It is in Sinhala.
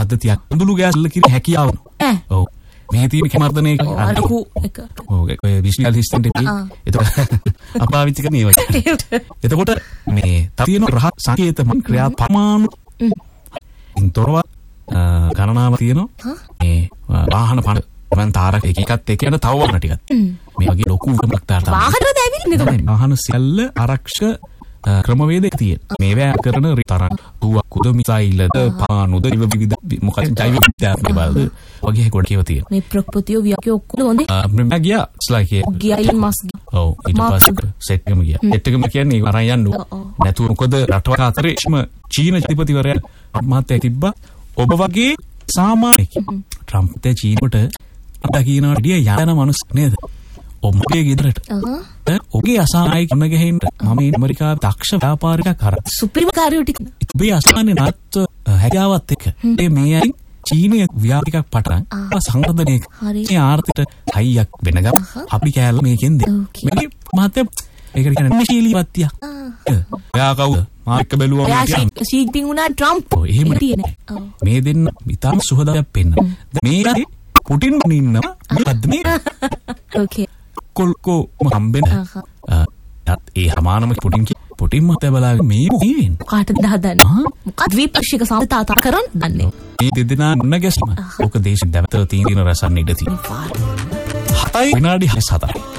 පද්ධතියක් අඳුළු ගෑස් කිරි හැකියාව. ඔව්. මේ තියෙන කැමර්දනේ අරකු එක. ඔව් ඔය විශ්වල් හිස්ටන් දෙපි. ඒක අපාවිච්චි කරන ඒවා. එතකොට මේ තියෙන රහ සංකේත මන් ක්‍රියා පරමාණු ඉන්තරව ගණනාව තියෙනවා. මේ වාහන පණ වන් තාරක එකත් එක යන තව වන්න ටිකක්. මේ වගේ ලොකු උගමක් තාරක. වාහනද ඇවිල්ලා නේද? වාහන සියල්ල ආරක්ෂක ක්‍රමවේදයක් තියෙනවා. මේවා කරන තරම් දුවකුද මිසයිල්ද පානුද විවිධ මොකක්ද ජෛව විද්‍යාත්මක බලද වගේ කොට කියව තියෙනවා. මේ ප්‍රොපතියෝ වියකේ ඔක්කොම හොඳේ. මම ගියා ස්ලයිකේ. ගියා මස්. ඔව් ඊට පස්සේ සෙට් එකම ගියා. සෙට් එකම කියන්නේ අරන් යන්න නැතුව මොකද රටවල් අතරේම චීන ජනාධිපතිවරයා මහත්තයා තිබ්බා ඔබ වගේ සාමාන්‍ය ට්‍රම්ප් තේ චීනට අද කියනවා ඩිය යන මිනිස් නේද? ඔබගේ ගෙදරට ඔගේ අසායි කම ගහින්න මම ඇමරිකාවේ දක්ෂ ව්‍යාපාරිකයෙක් කරා සුපිරිම කාර්යෝ ටික ඔබේ අසානේ නාත් හැකියාවත් එක්ක මේ අයින් චීනීය ව්‍යාපාරිකයෙක් පටන් සංවර්ධනය මේ ආර්ථික හයියක් වෙන ගම අපි කෑල්ල මේකෙන්ද මේ මහත්තයා මේකට කියන්නේ ශීලීවත්තිය එයා කවුද මාර්ක බැලුවා ෂී ජින්පින් උනා ට්‍රම්ප් එහෙම මේ දෙන්න ඉතාම සුහදයක් පෙන්න මේ පුටින් ඉන්නවා මොකද්ද මේ ඕකේ කොල්කෝ හම්බෙන ඒ හමානම පුටින් මත බලාගෙන මේ මොකේන් කාටද හදන්නේ මොකක්ද ද්විපක්ෂික සම්පතාත කරන් දන්නේ මේ දෙදෙනා නගැස්ම ඕක දේශ දෙවතර තියෙන රසන්න ඉඳී 7 විනාඩි 7